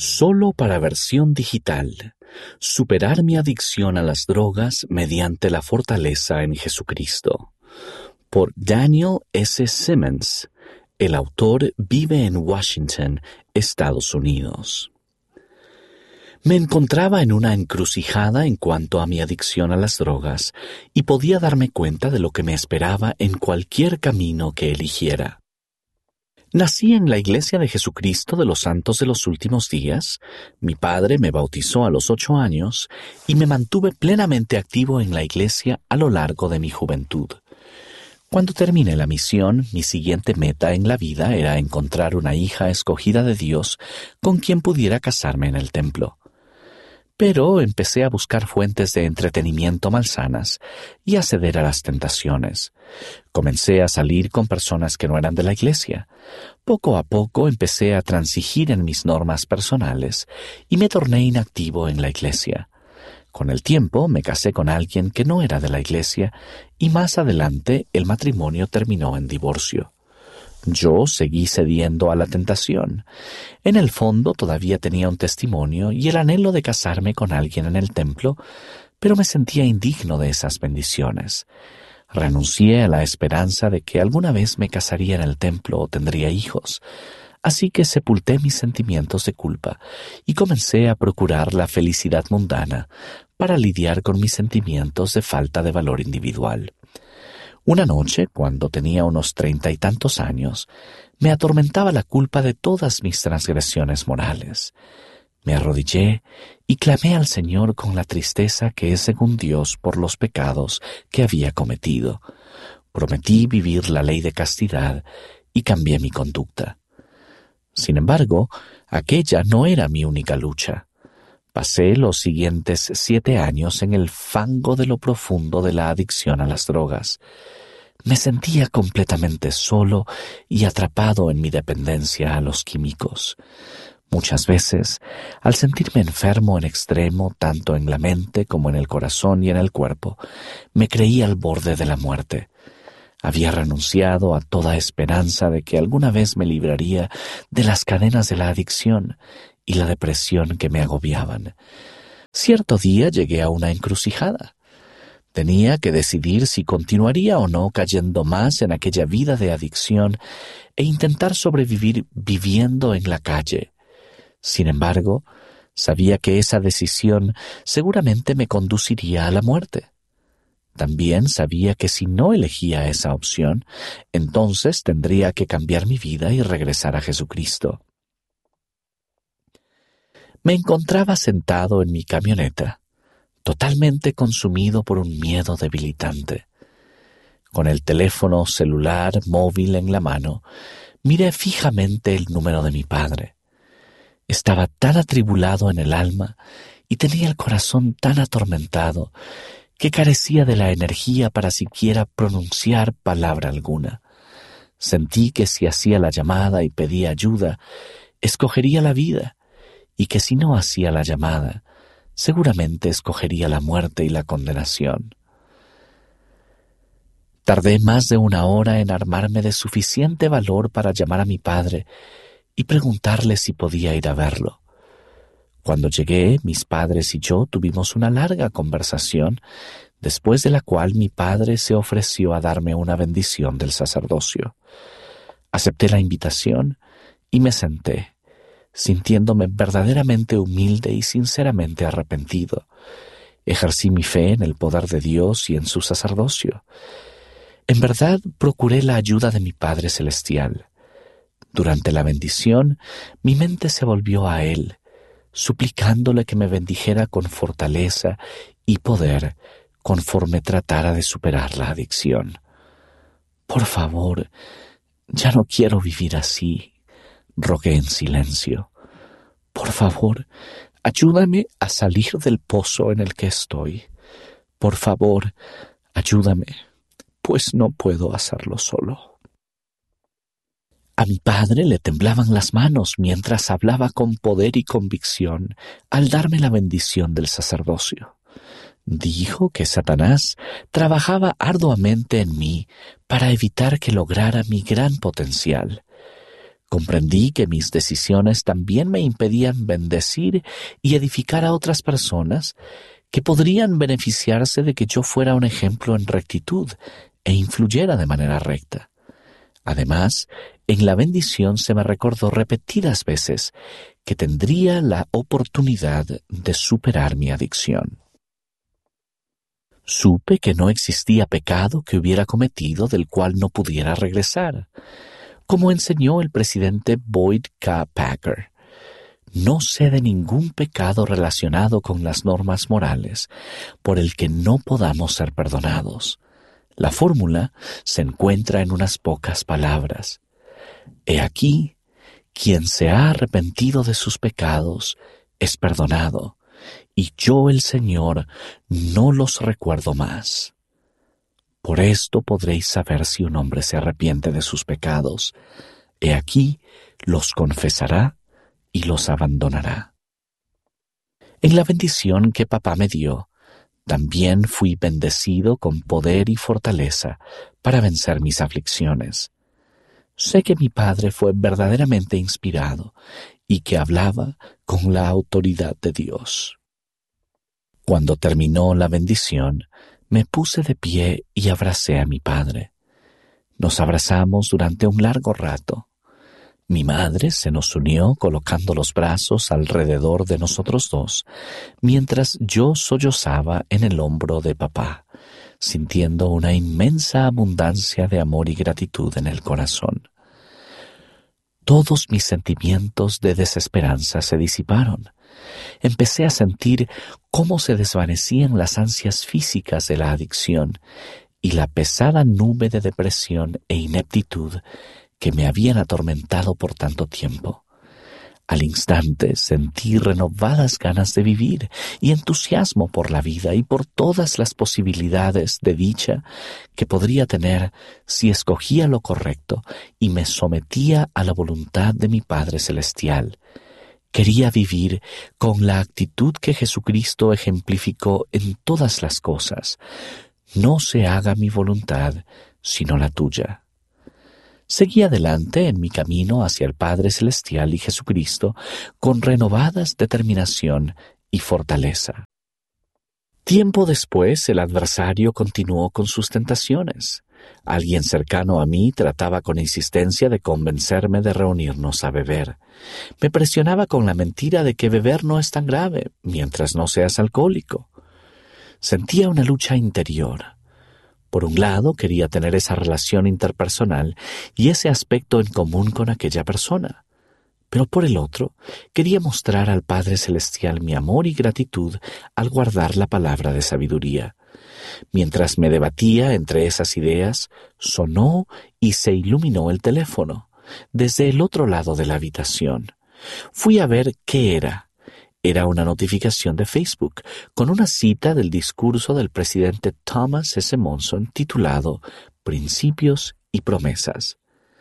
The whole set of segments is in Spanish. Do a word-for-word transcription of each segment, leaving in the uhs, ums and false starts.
Solo para versión digital. Superar mi adicción a las drogas mediante la fortaleza en Jesucristo. Por Daniel S. Simmons. El autor vive en Washington, Estados Unidos. Me encontraba en una encrucijada en cuanto a mi adicción a las drogas y podía darme cuenta de lo que me esperaba en cualquier camino que eligiera. Nací en la Iglesia de Jesucristo de los Santos de los Últimos Días. Mi padre me bautizó a los ocho años y me mantuve plenamente activo en la Iglesia a lo largo de mi juventud. Cuando terminé la misión, mi siguiente meta en la vida era encontrar una hija escogida de Dios con quien pudiera casarme en el templo. Pero empecé a buscar fuentes de entretenimiento malsanas y a ceder a las tentaciones. Comencé a salir con personas que no eran de la iglesia. Poco a poco empecé a transigir en mis normas personales y me torné inactivo en la iglesia. Con el tiempo me casé con alguien que no era de la iglesia y más adelante el matrimonio terminó en divorcio. Yo seguí cediendo a la tentación. En el fondo todavía tenía un testimonio y el anhelo de casarme con alguien en el templo, pero me sentía indigno de esas bendiciones. Renuncié a la esperanza de que alguna vez me casaría en el templo o tendría hijos, así que sepulté mis sentimientos de culpa y comencé a procurar la felicidad mundana para lidiar con mis sentimientos de falta de valor individual. Una noche, cuando tenía unos treinta y tantos años, me atormentaba la culpa de todas mis transgresiones morales. Me arrodillé y clamé al Señor con la tristeza que es según Dios por los pecados que había cometido. Prometí vivir la ley de castidad y cambié mi conducta. Sin embargo, aquella no era mi única lucha. Pasé los siguientes siete años en el fango de lo profundo de la adicción a las drogas. Me sentía completamente solo y atrapado en mi dependencia a los químicos. Muchas veces, al sentirme enfermo en extremo, tanto en la mente como en el corazón y en el cuerpo, me creí al borde de la muerte. Había renunciado a toda esperanza de que alguna vez me libraría de las cadenas de la adicción y la depresión que me agobiaban. Cierto día llegué a una encrucijada. Tenía que decidir si continuaría o no cayendo más en aquella vida de adicción e intentar sobrevivir viviendo en la calle. Sin embargo, sabía que esa decisión seguramente me conduciría a la muerte. También sabía que si no elegía esa opción, entonces tendría que cambiar mi vida y regresar a Jesucristo. Me encontraba sentado en mi camioneta, totalmente consumido por un miedo debilitante. Con el teléfono celular móvil en la mano, miré fijamente el número de mi padre. Estaba tan atribulado en el alma y tenía el corazón tan atormentado que carecía de la energía para siquiera pronunciar palabra alguna. Sentí que si hacía la llamada y pedía ayuda, escogería la vida, y que si no hacía la llamada, seguramente escogería la muerte y la condenación. Tardé más de una hora en armarme de suficiente valor para llamar a mi padre y preguntarle si podía ir a verlo. Cuando llegué, mis padres y yo tuvimos una larga conversación, después de la cual mi padre se ofreció a darme una bendición del sacerdocio. Acepté la invitación y me senté, sintiéndome verdaderamente humilde y sinceramente arrepentido. Ejercí mi fe en el poder de Dios y en su sacerdocio. En verdad, procuré la ayuda de mi Padre Celestial. Durante la bendición, mi mente se volvió a Él, suplicándole que me bendijera con fortaleza y poder conforme tratara de superar la adicción. Por favor, ya no quiero vivir así, rogué en silencio. Por favor, ayúdame a salir del pozo en el que estoy. Por favor, ayúdame, pues no puedo hacerlo solo. A mi padre le temblaban las manos mientras hablaba con poder y convicción al darme la bendición del sacerdocio. Dijo que Satanás trabajaba arduamente en mí para evitar que lograra mi gran potencial. Comprendí que mis decisiones también me impedían bendecir y edificar a otras personas que podrían beneficiarse de que yo fuera un ejemplo en rectitud e influyera de manera recta. Además, en la bendición se me recordó repetidas veces que tendría la oportunidad de superar mi adicción. Supe que no existía pecado que hubiera cometido del cual no pudiera regresar. Como enseñó el presidente Boyd K. Packer, no sé de ningún pecado relacionado con las normas morales por el que no podamos ser perdonados. La fórmula se encuentra en unas pocas palabras. He aquí, quien se ha arrepentido de sus pecados es perdonado, y yo, el Señor, no los recuerdo más. Por esto podréis saber si un hombre se arrepiente de sus pecados. He aquí, los confesará y los abandonará. En la bendición que papá me dio, también fui bendecido con poder y fortaleza para vencer mis aflicciones. Sé que mi padre fue verdaderamente inspirado y que hablaba con la autoridad de Dios. Cuando terminó la bendición, me puse de pie y abracé a mi padre. Nos abrazamos durante un largo rato. Mi madre se nos unió colocando los brazos alrededor de nosotros dos, mientras yo sollozaba en el hombro de papá, sintiendo una inmensa abundancia de amor y gratitud en el corazón. Todos mis sentimientos de desesperanza se disiparon. Empecé a sentir cómo se desvanecían las ansias físicas de la adicción y la pesada nube de depresión e ineptitud que me habían atormentado por tanto tiempo. Al instante sentí renovadas ganas de vivir y entusiasmo por la vida y por todas las posibilidades de dicha que podría tener si escogía lo correcto y me sometía a la voluntad de mi Padre Celestial. Quería vivir con la actitud que Jesucristo ejemplificó en todas las cosas. No se haga mi voluntad, sino la tuya. Seguí adelante en mi camino hacia el Padre Celestial y Jesucristo con renovadas determinación y fortaleza. Tiempo después, el adversario continuó con sus tentaciones. Alguien cercano a mí trataba con insistencia de convencerme de reunirnos a beber. Me presionaba con la mentira de que beber no es tan grave, mientras no seas alcohólico. Sentía una lucha interior. Por un lado, quería tener esa relación interpersonal y ese aspecto en común con aquella persona. Pero por el otro, quería mostrar al Padre Celestial mi amor y gratitud al guardar la palabra de sabiduría. Mientras me debatía entre esas ideas, sonó y se iluminó el teléfono, desde el otro lado de la habitación. Fui a ver qué era. Era una notificación de Facebook con una cita del discurso del presidente Thomas S. Monson titulado Principios y Promesas.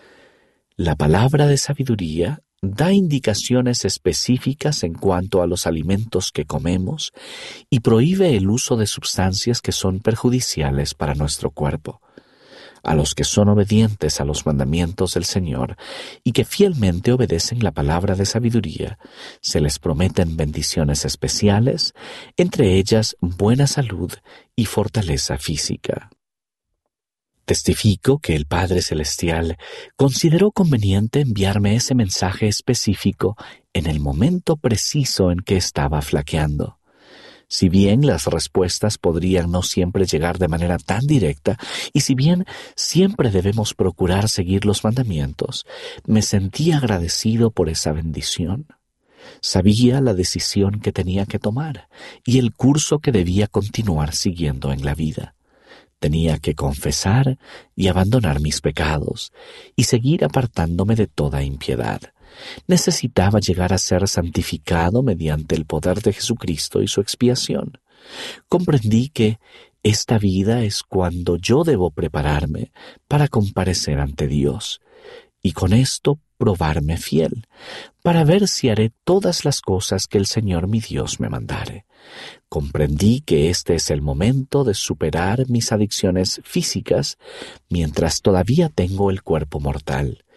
La palabra de sabiduría da indicaciones específicas en cuanto a los alimentos que comemos y prohíbe el uso de sustancias que son perjudiciales para nuestro cuerpo. A los que son obedientes a los mandamientos del Señor y que fielmente obedecen la palabra de sabiduría, se les prometen bendiciones especiales, entre ellas buena salud y fortaleza física. Testifico que el Padre Celestial consideró conveniente enviarme ese mensaje específico en el momento preciso en que estaba flaqueando. Si bien las respuestas podrían no siempre llegar de manera tan directa, y si bien siempre debemos procurar seguir los mandamientos, me sentí agradecido por esa bendición. Sabía la decisión que tenía que tomar y el curso que debía continuar siguiendo en la vida. Tenía que confesar y abandonar mis pecados y seguir apartándome de toda impiedad. Necesitaba llegar a ser santificado mediante el poder de Jesucristo y su expiación. Comprendí que esta vida es cuando yo debo prepararme para comparecer ante Dios y con esto probarme fiel, para ver si haré todas las cosas que el Señor mi Dios me mandare. Comprendí que este es el momento de superar mis adicciones físicas mientras todavía tengo el cuerpo mortal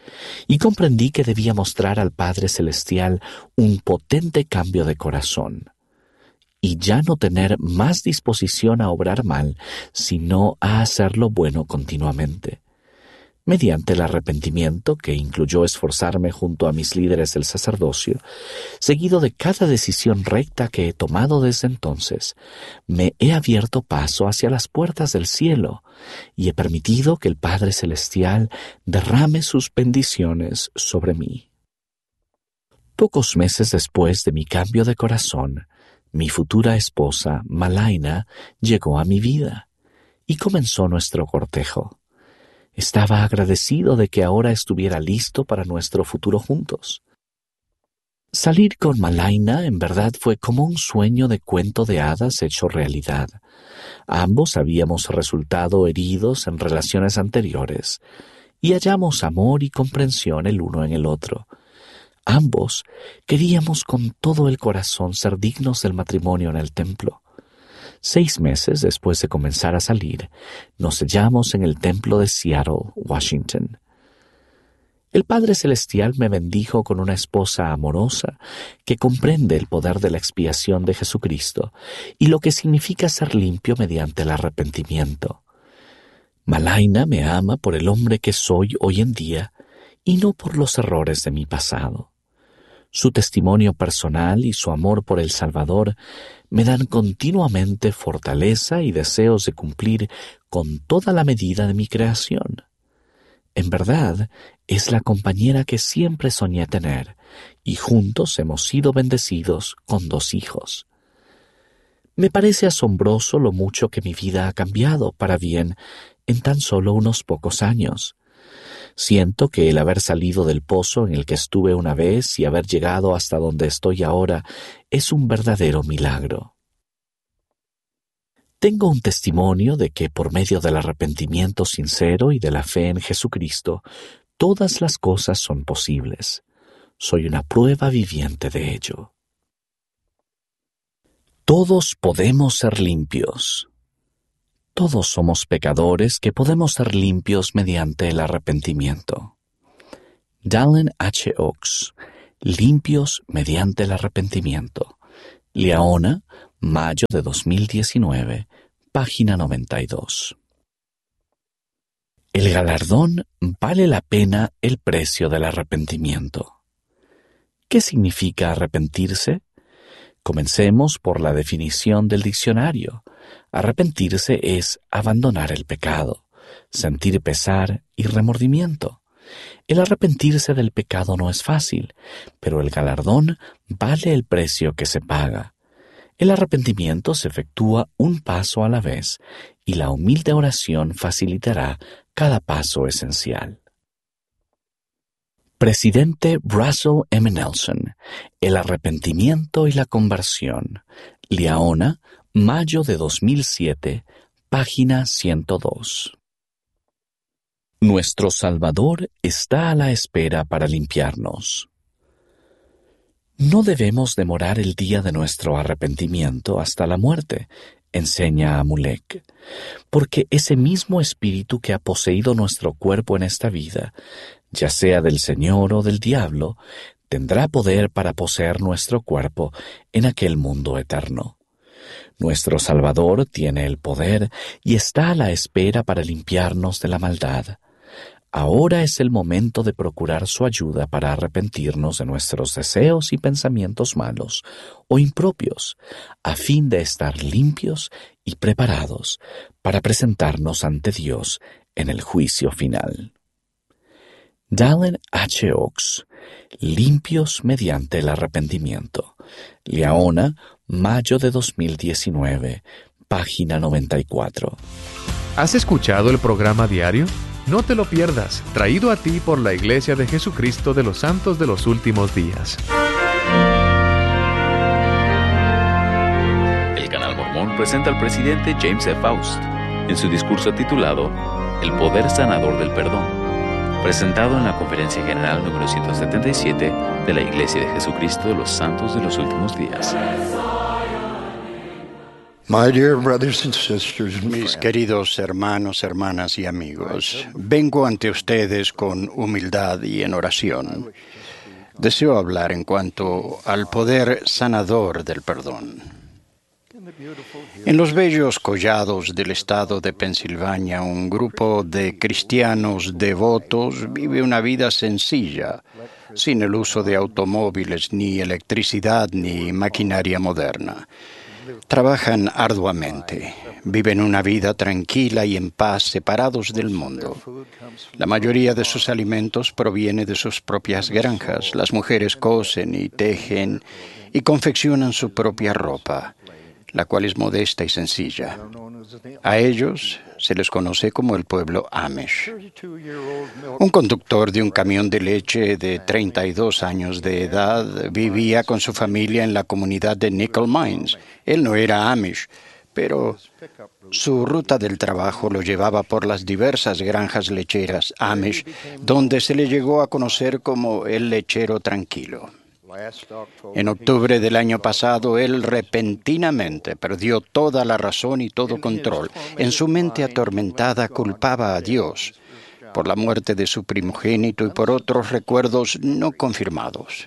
y comprendí que debía mostrar al Padre Celestial un potente cambio de corazón, y ya no tener más disposición a obrar mal, sino a hacer lo bueno continuamente. Mediante el arrepentimiento, que incluyó esforzarme junto a mis líderes del sacerdocio, seguido de cada decisión recta que he tomado desde entonces, me he abierto paso hacia las puertas del cielo y he permitido que el Padre Celestial derrame sus bendiciones sobre mí. Pocos meses después de mi cambio de corazón, mi futura esposa, Malaina, llegó a mi vida y comenzó nuestro cortejo. Estaba agradecido de que ahora estuviera listo para nuestro futuro juntos. Salir con Malaina en verdad fue como un sueño de cuento de hadas hecho realidad. Ambos habíamos resultado heridos en relaciones anteriores y hallamos amor y comprensión el uno en el otro. Ambos queríamos con todo el corazón ser dignos del matrimonio en el templo. Seis meses después de comenzar a salir, nos hallamos en el templo de Seattle, Washington. El Padre Celestial me bendijo con una esposa amorosa que comprende el poder de la expiación de Jesucristo y lo que significa ser limpio mediante el arrepentimiento. Malaina me ama por el hombre que soy hoy en día y no por los errores de mi pasado. Su testimonio personal y su amor por el Salvador me dan continuamente fortaleza y deseos de cumplir con toda la medida de mi creación. En verdad, es la compañera que siempre soñé tener, y juntos hemos sido bendecidos con dos hijos. Me parece asombroso lo mucho que mi vida ha cambiado para bien en tan solo unos pocos años. Siento que el haber salido del pozo en el que estuve una vez y haber llegado hasta donde estoy ahora es un verdadero milagro. Tengo un testimonio de que por medio del arrepentimiento sincero y de la fe en Jesucristo, todas las cosas son posibles. Soy una prueba viviente de ello. Todos podemos ser limpios. Todos somos pecadores que podemos ser limpios mediante el arrepentimiento. Dallin H. Oaks, Limpios mediante el arrepentimiento. Liaona, mayo de dos mil diecinueve, página noventa y dos. El galardón vale la pena el precio del arrepentimiento. ¿Qué significa arrepentirse? Comencemos por la definición del diccionario. Arrepentirse es abandonar el pecado, sentir pesar y remordimiento. El arrepentirse del pecado no es fácil, pero el galardón vale el precio que se paga. El arrepentimiento se efectúa un paso a la vez y la humilde oración facilitará cada paso esencial. Presidente Russell M. Nelson, El arrepentimiento y la conversión. Liaona, mayo de dos mil siete, página ciento dos. Nuestro Salvador está a la espera para limpiarnos. No debemos demorar el día de nuestro arrepentimiento hasta la muerte, enseña Amulek, porque ese mismo espíritu que ha poseído nuestro cuerpo en esta vida, ya sea del Señor o del diablo, tendrá poder para poseer nuestro cuerpo en aquel mundo eterno. Nuestro Salvador tiene el poder y está a la espera para limpiarnos de la maldad. Ahora es el momento de procurar su ayuda para arrepentirnos de nuestros deseos y pensamientos malos o impropios, a fin de estar limpios y preparados para presentarnos ante Dios en el juicio final. Dallin H. Oaks, Limpios mediante el arrepentimiento. Liaona, mayo de dos mil diecinueve, página noventa y cuatro. ¿Has escuchado el programa diario? No te lo pierdas, traído a ti por la Iglesia de Jesucristo de los Santos de los Últimos Días. El Canal Mormón presenta al presidente James F. Faust en su discurso titulado El Poder Sanador del Perdón, presentado en la Conferencia General número ciento setenta y siete de la Iglesia de Jesucristo de los Santos de los Últimos Días. My dear brothers and sisters and Mis friends, queridos hermanos, hermanas y amigos, vengo ante ustedes con humildad y en oración. Deseo hablar en cuanto al poder sanador del perdón. En los bellos collados del estado de Pensilvania, un grupo de cristianos devotos vive una vida sencilla, sin el uso de automóviles, ni electricidad, ni maquinaria moderna. Trabajan arduamente, viven una vida tranquila y en paz, separados del mundo. La mayoría de sus alimentos proviene de sus propias granjas. Las mujeres cosen y tejen y confeccionan su propia ropa, la cual es modesta y sencilla. A ellos se les conoce como el pueblo Amish. Un conductor de un camión de leche de treinta y dos años de edad vivía con su familia en la comunidad de Nickel Mines. Él no era Amish, pero su ruta del trabajo lo llevaba por las diversas granjas lecheras Amish, donde se le llegó a conocer como el lechero tranquilo. En octubre del año pasado, él repentinamente perdió toda la razón y todo control. En su mente atormentada culpaba a Dios por la muerte de su primogénito y por otros recuerdos no confirmados.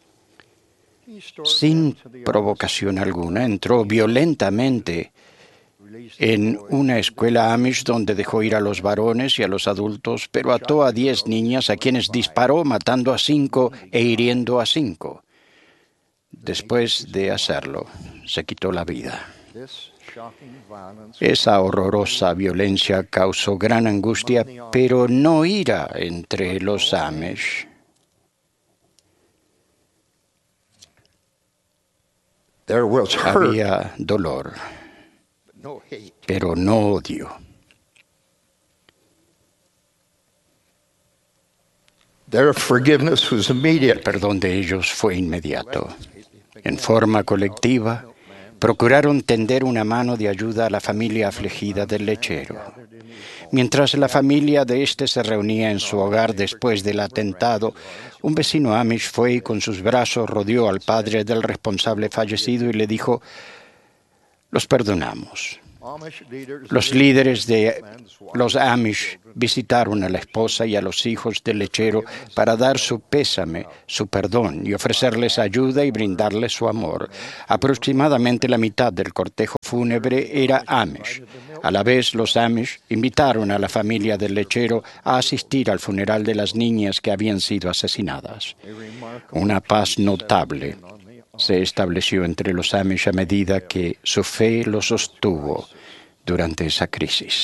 Sin provocación alguna, entró violentamente en una escuela Amish donde dejó ir a los varones y a los adultos, pero ató a diez niñas a quienes disparó, matando a cinco e hiriendo a cinco. Después de hacerlo, se quitó la vida. Esa horrorosa violencia causó gran angustia, pero no ira entre los Amish. there was hurt, Había dolor, pero no odio. their forgiveness was El immediate. perdón de ellos fue inmediato. En forma colectiva, procuraron tender una mano de ayuda a la familia afligida del lechero. Mientras la familia de este se reunía en su hogar después del atentado, un vecino Amish fue y con sus brazos rodeó al padre del responsable fallecido y le dijo: «Los perdonamos». Los líderes de los Amish visitaron a la esposa y a los hijos del lechero para dar su pésame, su perdón y ofrecerles ayuda y brindarles su amor. Aproximadamente la mitad del cortejo fúnebre era Amish. A la vez, los Amish invitaron a la familia del lechero a asistir al funeral de las niñas que habían sido asesinadas. Una paz notable se estableció entre los Amish a medida que su fe los sostuvo durante esa crisis.